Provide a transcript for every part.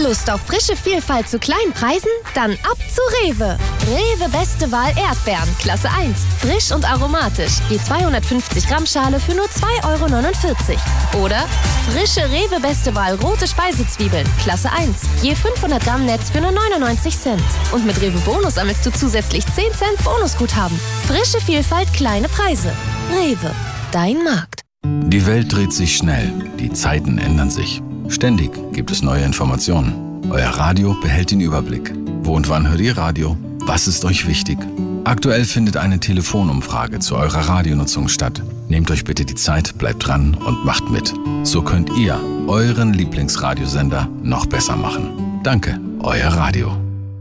Lust auf frische Vielfalt zu kleinen Preisen? Dann ab zu Rewe. Rewe Beste Wahl Erdbeeren, Klasse 1. Frisch und aromatisch. Je 250 Gramm Schale für nur 2,49 €. Oder frische Rewe Beste Wahl rote Speisezwiebeln, Klasse 1. Je 500 Gramm Netz für nur 99 Cent. Und mit Rewe Bonus sammelst du zusätzlich 10 Cent Bonusguthaben. Frische Vielfalt, kleine Preise. Rewe, dein Markt. Die Welt dreht sich schnell. Die Zeiten ändern sich. Ständig gibt es neue Informationen. Euer Radio behält den Überblick. Wo und wann hört ihr Radio? Was ist euch wichtig? Aktuell findet eine Telefonumfrage zu eurer Radionutzung statt. Nehmt euch bitte die Zeit, bleibt dran und macht mit. So könnt ihr euren Lieblingsradiosender noch besser machen. Danke, euer Radio.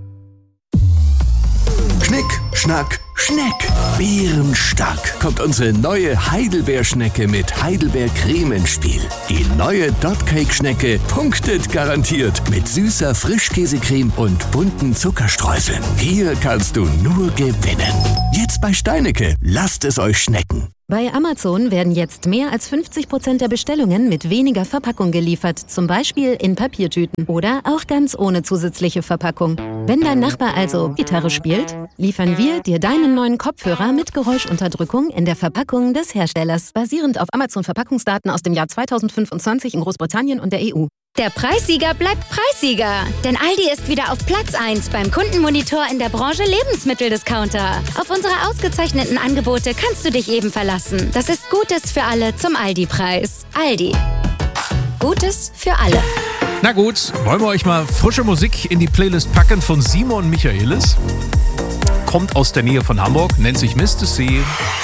Schnick, Schnack, Schneck. Bärenstark kommt unsere neue Heidelbeerschnecke mit Heidelbeercreme ins Spiel. Die neue Dotcake-Schnecke punktet garantiert mit süßer Frischkäsecreme und bunten Zuckerstreuseln. Hier kannst du nur gewinnen. Jetzt bei Steinecke. Lasst es euch schmecken. Bei Amazon werden jetzt mehr als 50% der Bestellungen mit weniger Verpackung geliefert, zum Beispiel in Papiertüten oder auch ganz ohne zusätzliche Verpackung. Wenn dein Nachbar also Gitarre spielt, liefern wir dir deinen neuen Kopfhörer mit Geräuschunterdrückung in der Verpackung des Herstellers, basierend auf Amazon-Verpackungsdaten aus dem Jahr 2025 in Großbritannien und der EU. Der Preissieger bleibt Preissieger, denn Aldi ist wieder auf Platz 1 beim Kundenmonitor in der Branche Lebensmitteldiscounter. Auf unsere ausgezeichneten Angebote kannst du dich eben verlassen. Das ist Gutes für alle zum Aldi-Preis. Aldi. Gutes für alle. Na gut, wollen wir euch mal frische Musik in die Playlist packen von Simon Michaelis. Kommt aus der Nähe von Hamburg, nennt sich Mr. C.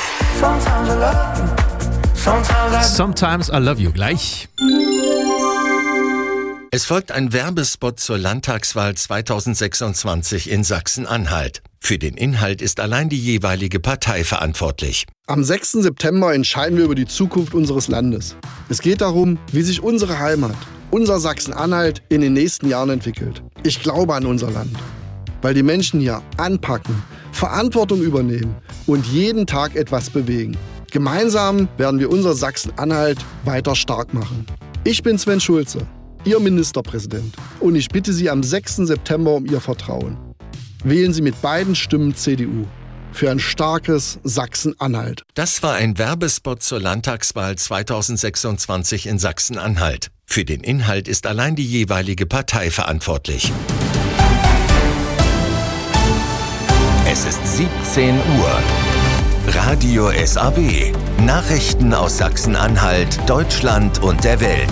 Sometimes I love you. Gleich. Es folgt ein Werbespot zur Landtagswahl 2026 in Sachsen-Anhalt. Für den Inhalt ist allein die jeweilige Partei verantwortlich. Am 6. September entscheiden wir über die Zukunft unseres Landes. Es geht darum, wie sich unsere Heimat, unser Sachsen-Anhalt, in den nächsten Jahren entwickelt. Ich glaube an unser Land, weil die Menschen hier anpacken, Verantwortung übernehmen und jeden Tag etwas bewegen. Gemeinsam werden wir unser Sachsen-Anhalt weiter stark machen. Ich bin Sven Schulze, Ihr Ministerpräsident. Und ich bitte Sie am 6. September um Ihr Vertrauen. Wählen Sie mit beiden Stimmen CDU für ein starkes Sachsen-Anhalt. Das war ein Werbespot zur Landtagswahl 2026 in Sachsen-Anhalt. Für den Inhalt ist allein die jeweilige Partei verantwortlich. Es ist 17 Uhr. Radio SAW. Nachrichten aus Sachsen-Anhalt, Deutschland und der Welt.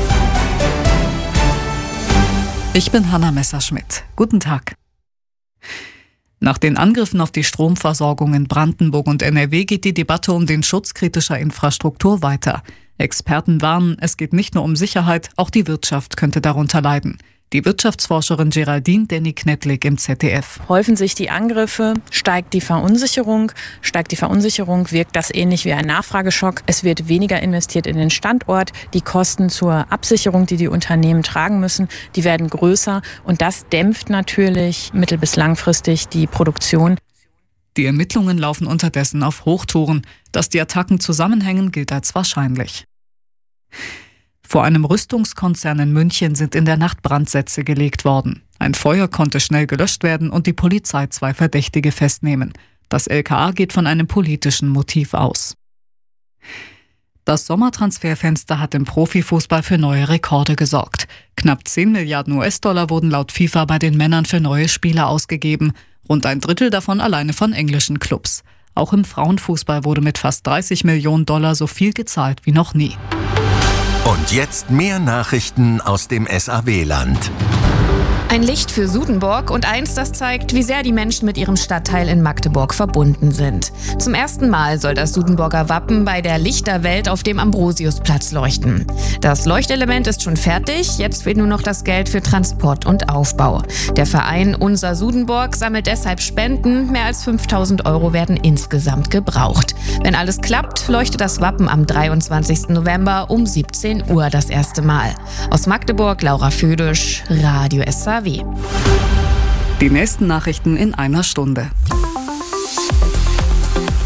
Ich bin Hanna Messerschmidt. Guten Tag. Nach den Angriffen auf die Stromversorgung in Brandenburg und NRW geht die Debatte um den Schutz kritischer Infrastruktur weiter. Experten warnen, es geht nicht nur um Sicherheit, auch die Wirtschaft könnte darunter leiden. Die Wirtschaftsforscherin Geraldine Denny-Knetlik im ZDF. Häufen sich die Angriffe, steigt die Verunsicherung. Wirkt das ähnlich wie ein Nachfrageschock. Es wird weniger investiert in den Standort. Die Kosten zur Absicherung, die die Unternehmen tragen müssen, die werden größer. Und das dämpft natürlich mittel- bis langfristig die Produktion. Die Ermittlungen laufen unterdessen auf Hochtouren. Dass die Attacken zusammenhängen, gilt als wahrscheinlich. Vor einem Rüstungskonzern in München sind in der Nacht Brandsätze gelegt worden. Ein Feuer konnte schnell gelöscht werden und die Polizei 2 Verdächtige festnehmen. Das LKA geht von einem politischen Motiv aus. Das Sommertransferfenster hat im Profifußball für neue Rekorde gesorgt. Knapp 10 Milliarden US-Dollar wurden laut FIFA bei den Männern für neue Spieler ausgegeben. Rund ein Drittel davon alleine von englischen Clubs. Auch im Frauenfußball wurde mit fast 30 Millionen Dollar so viel gezahlt wie noch nie. Und jetzt mehr Nachrichten aus dem SAW-Land. Ein Licht für Sudenburg und eins, das zeigt, wie sehr die Menschen mit ihrem Stadtteil in Magdeburg verbunden sind. Zum ersten Mal soll das Sudenburger Wappen bei der Lichterwelt auf dem Ambrosiusplatz leuchten. Das Leuchtelement ist schon fertig, jetzt fehlt nur noch das Geld für Transport und Aufbau. Der Verein Unser Sudenburg sammelt deshalb Spenden, mehr als 5.000 € werden insgesamt gebraucht. Wenn alles klappt, leuchtet das Wappen am 23. November um 17 Uhr das erste Mal. Aus Magdeburg, Laura Födisch, Radio SAW. Die nächsten Nachrichten in einer Stunde.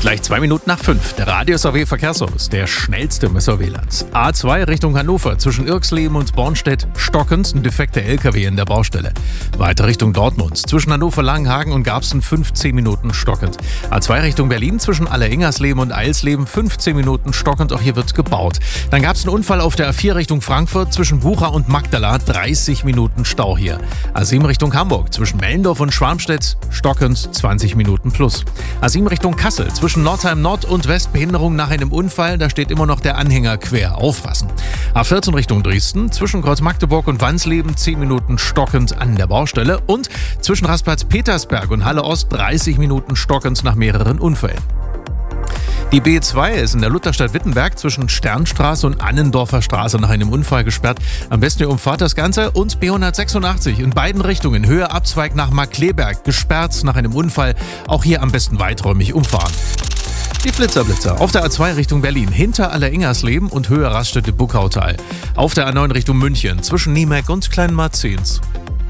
Gleich 2 Minuten nach 5. Der Radio-SAW-Verkehrsservice, der schnellste im SAW-Land. A2 Richtung Hannover, zwischen Irksleben und Bornstedt stockend, ein defekter LKW in der Baustelle. Weiter Richtung Dortmund, zwischen Hannover-Langenhagen und Garbsen 15 Minuten stockend. A2 Richtung Berlin, zwischen Alleringersleben und Eilsleben 15 Minuten stockend, auch hier wird gebaut. Dann gab es einen Unfall auf der A4 Richtung Frankfurt, zwischen Bucha und Magdala, 30 Minuten Stau hier. A7 Richtung Hamburg, zwischen Mellendorf und Schwarmstedt stockend, 20 Minuten plus. A7 Richtung Kassel, zwischen Nordheim Nord und West Behinderung nach einem Unfall, da steht immer noch der Anhänger quer. Aufpassen. A14 Richtung Dresden, zwischen Kreuz Magdeburg und Wansleben 10 Minuten stockend an der Baustelle und zwischen Rastplatz Petersberg und Halle Ost 30 Minuten stockend nach mehreren Unfällen. Die B2 ist in der Lutherstadt Wittenberg zwischen Sternstraße und Annendorfer Straße nach einem Unfall gesperrt. Am besten ihr umfahrt das Ganze. Und B186 in beiden Richtungen, Höhe Abzweig nach Markleberg, gesperrt nach einem Unfall. Auch hier am besten weiträumig umfahren. Die Blitzerblitzer auf der A2 Richtung Berlin, hinter Alleringersleben und Höhe Raststätte Buckautal. Auf der A9 Richtung München, zwischen Niemeck und Kleinmarzens.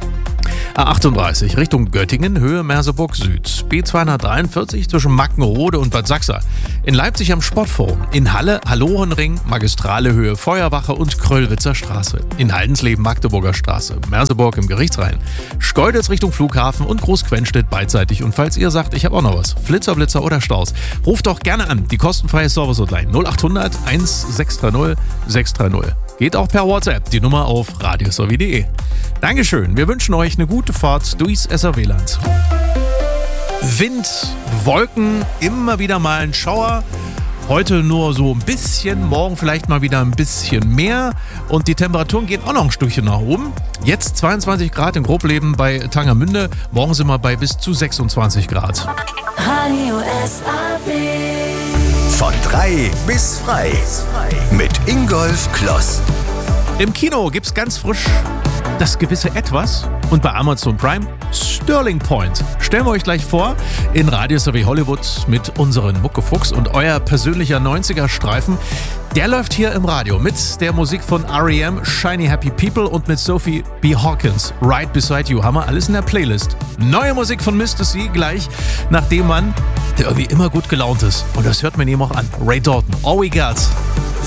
A38 Richtung Göttingen, Höhe Merseburg Süd. B243 zwischen Mackenrode und Bad Sachsa. In Leipzig am Sportforum. In Halle, Hallorenring, Magistrale Höhe Feuerwache und Kröllwitzer Straße. In Haldensleben Magdeburger Straße. Merseburg im Gerichtsrhein. Schkeuditz Richtung Flughafen und Großquenstedt beidseitig. Und falls ihr sagt, ich habe auch noch was, Flitzer, Blitzer oder Staus, ruft doch gerne an. Die kostenfreie Service-Hotline 0800 1630 630. Geht auch per WhatsApp, die Nummer auf radiosaw.de. Dankeschön, wir wünschen euch eine gute Fahrt durchs SAW-Land. Wind, Wolken, immer wieder mal ein Schauer. Heute nur so ein bisschen, morgen vielleicht mal wieder ein bisschen mehr. Und die Temperaturen gehen auch noch ein Stückchen nach oben. Jetzt 22 Grad in Grobleben bei Tangermünde. Morgen sind wir bei bis zu 26 Grad. Radio SAW. Von 3 bis frei. Mit Ingolf Kloss. Im Kino gibt's ganz frisch das gewisse Etwas. Und bei Amazon Prime Sterling Point. Stellen wir euch gleich vor in Radio SAW Hollywood mit unseren Muckefuchs und euer persönlicher 90er-Streifen. Der läuft hier im Radio mit der Musik von R.E.M., Shiny Happy People und mit Sophie B. Hawkins, Right Beside You. Haben wir alles in der Playlist. Neue Musik von Mr. C gleich nach dem Mann, der irgendwie immer gut gelaunt ist. Und das hört man ihm auch an. Ray Dalton, All We Got.